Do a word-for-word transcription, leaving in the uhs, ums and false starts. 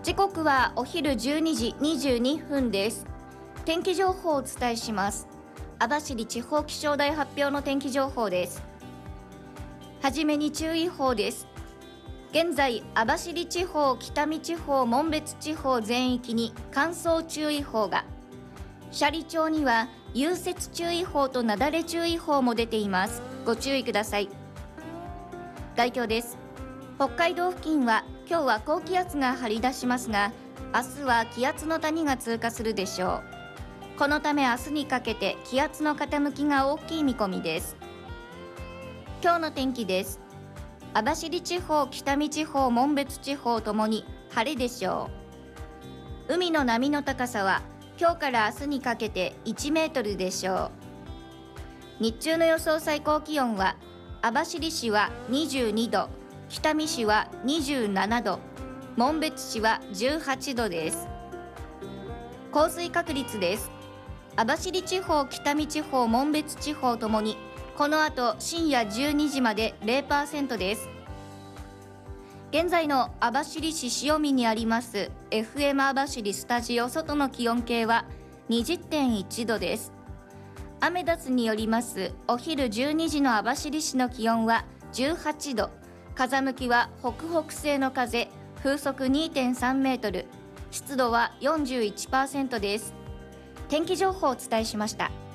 時刻はお昼じゅうにじにじゅうにふんです。天気情報をお伝えします。網走地方気象台発表の天気情報です。はじめに注意報です。現在、網走地方、北見地方、紋別地方全域に乾燥注意報が、斜里町には融雪注意報と雪崩注意報も出ています。ご注意ください。概況です。北海道付近は今日は高気圧が張り出しますが、明日は気圧の谷が通過するでしょう。このため明日にかけて気圧の傾きが大きい見込みです。今日の天気です。網走地方、北見地方、紋別地方ともに晴れでしょう。海の波の高さは今日から明日にかけていちメートルでしょう。日中の予想最高気温は網走市はにじゅうにど、北見市はにじゅうななど、紋別市はじゅうはちどです。降水確率です。網走地方、北見地方、紋別地方ともにこの後深夜じゅうにじまで ゼロパーセント です。現在の網走市塩見にあります エフエム 網走スタジオ外の気温計は にじゅってんいちどです。アメダスによりますお昼じゅうにじの網走市の気温はじゅうはちど、風向きは北北西の風、風速 にてんさんメートル、湿度は よんじゅういちパーセント です。天気情報をお伝えしました。